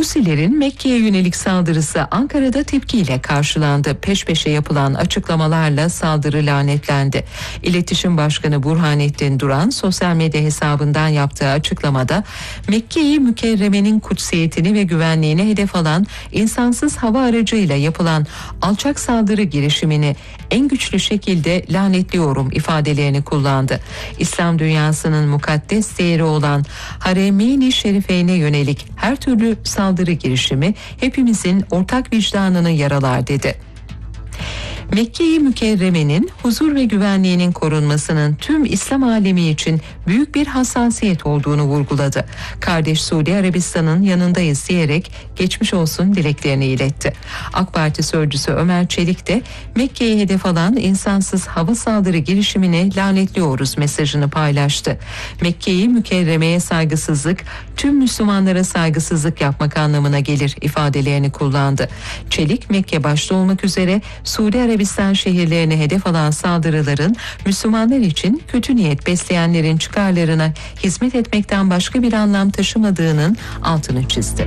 Husilerin Mekke'ye yönelik saldırısı Ankara'da tepkiyle karşılandı. Peş peşe yapılan açıklamalarla saldırı lanetlendi. İletişim Başkanı Burhanettin Duran sosyal medya hesabından yaptığı açıklamada Mekke-i Mükerreme'nin kutsiyetini ve güvenliğini hedef alan insansız hava aracıyla yapılan alçak saldırı girişimini en güçlü şekilde lanetliyorum ifadelerini kullandı. İslam dünyasının mukaddes değeri olan Harem-i Şerife'ne yönelik her türlü saldırı girişimi hepimizin ortak vicdanını yaralar dedi. Mekke-i Mükerreme'nin huzur ve güvenliğinin korunmasının tüm İslam alemi için büyük bir hassasiyet olduğunu vurguladı. Kardeş Suudi Arabistan'ın yanındayız diyerek geçmiş olsun dileklerini iletti. AK Parti sözcüsü Ömer Çelik de Mekke'yi hedef alan insansız hava saldırı girişimine lanetliyoruz mesajını paylaştı. Mekke-i Mükerreme'ye saygısızlık tüm Müslümanlara saygısızlık yapmak anlamına gelir ifadelerini kullandı. Çelik Mekke başta olmak üzere Suudi Arabistan şehirlerine hedef alan saldırıların Müslümanlar için kötü niyet besleyenlerin çıkarlarına hizmet etmekten başka bir anlam taşımadığının altını çizdi.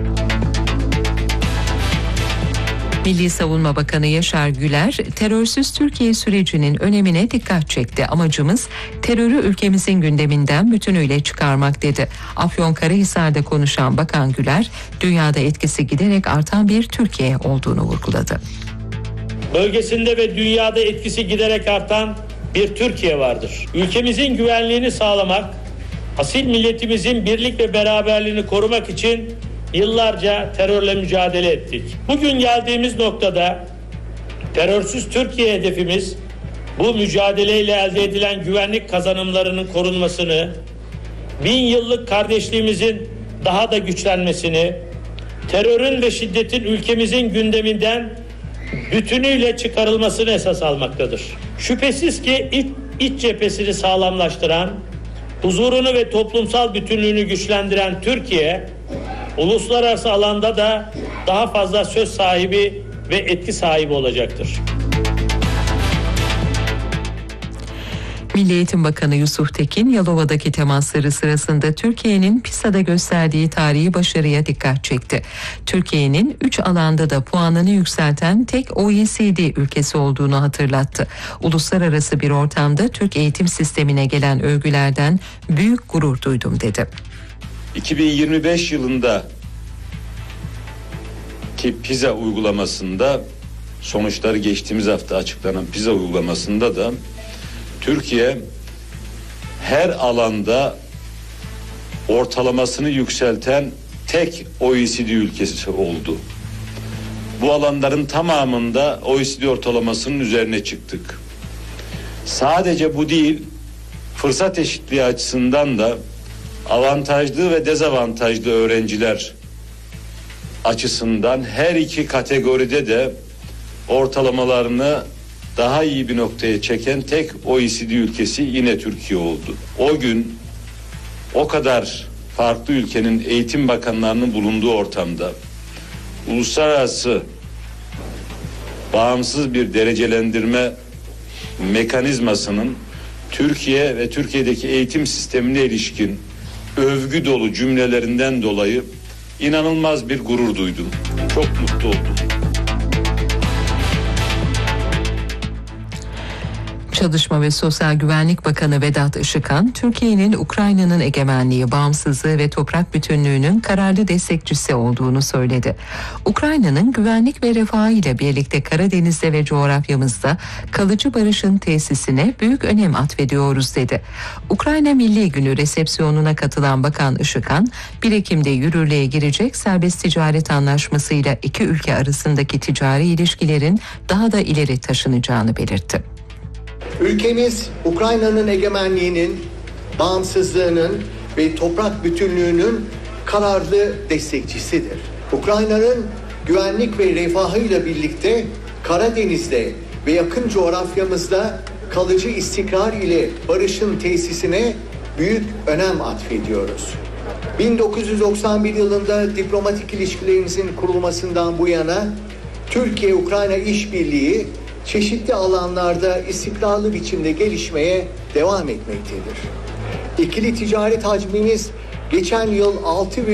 Milli Savunma Bakanı Yaşar Güler, terörsüz Türkiye sürecinin önemine dikkat çekti. Amacımız terörü ülkemizin gündeminden bütünüyle çıkarmak dedi. Afyonkarahisar'da konuşan Bakan Güler, dünyada etkisi giderek artan bir Türkiye olduğunu vurguladı. Bölgesinde ve dünyada etkisi giderek artan bir Türkiye vardır. Ülkemizin güvenliğini sağlamak, asil milletimizin birlik ve beraberliğini korumak için yıllarca terörle mücadele ettik. Bugün geldiğimiz noktada terörsüz Türkiye hedefimiz bu mücadeleyle elde edilen güvenlik kazanımlarının korunmasını, 1000 yıllık kardeşliğimizin daha da güçlenmesini, terörün ve şiddetin ülkemizin gündeminden bütünüyle çıkarılmasını esas almaktadır. Şüphesiz ki iç cephesini sağlamlaştıran, huzurunu ve toplumsal bütünlüğünü güçlendiren Türkiye, uluslararası alanda da daha fazla söz sahibi ve etki sahibi olacaktır. Milli Eğitim Bakanı Yusuf Tekin, Yalova'daki temasları sırasında Türkiye'nin PISA'da gösterdiği tarihi başarıya dikkat çekti. Türkiye'nin 3 alanda da puanını yükselten tek OECD ülkesi olduğunu hatırlattı. Uluslararası bir ortamda Türk eğitim sistemine gelen övgülerden büyük gurur duydum dedi. 2025 yılında ki PISA uygulamasında, sonuçları geçtiğimiz hafta açıklanan PISA uygulamasında da Türkiye her alanda ortalamasını yükselten tek OECD ülkesi oldu. Bu alanların tamamında OECD ortalamasının üzerine çıktık. Sadece bu değil, fırsat eşitliği açısından da avantajlı ve dezavantajlı öğrenciler açısından her iki kategoride de ortalamalarını daha iyi bir noktaya çeken tek OECD ülkesi yine Türkiye oldu. O gün o kadar farklı ülkenin eğitim bakanlarının bulunduğu ortamda uluslararası bağımsız bir derecelendirme mekanizmasının Türkiye ve Türkiye'deki eğitim sistemine ilişkin övgü dolu cümlelerinden dolayı inanılmaz bir gurur duydum. Çok mutlu oldum. Çalışma ve Sosyal Güvenlik Bakanı Vedat Işıkhan, Türkiye'nin Ukrayna'nın egemenliği, bağımsızlığı ve toprak bütünlüğünün kararlı destekçisi olduğunu söyledi. Ukrayna'nın güvenlik ve refahı ile birlikte Karadeniz'de ve coğrafyamızda kalıcı barışın tesisine büyük önem atfediyoruz dedi. Ukrayna Milli Günü resepsiyonuna katılan Bakan Işıkhan, 1 Ekim'de yürürlüğe girecek serbest ticaret anlaşmasıyla iki ülke arasındaki ticari ilişkilerin daha da ileri taşınacağını belirtti. Ülkemiz Ukrayna'nın egemenliğinin, bağımsızlığının ve toprak bütünlüğünün kararlı destekçisidir. Ukrayna'nın güvenlik ve refahıyla birlikte Karadeniz'de ve yakın coğrafyamızda kalıcı istikrar ile barışın tesisine büyük önem atfediyoruz. 1991 yılında diplomatik ilişkilerimizin kurulmasından bu yana Türkiye-Ukrayna işbirliği çeşitli alanlarda istikrarlı biçimde gelişmeye devam etmektedir. İkili ticaret hacmimiz geçen yıl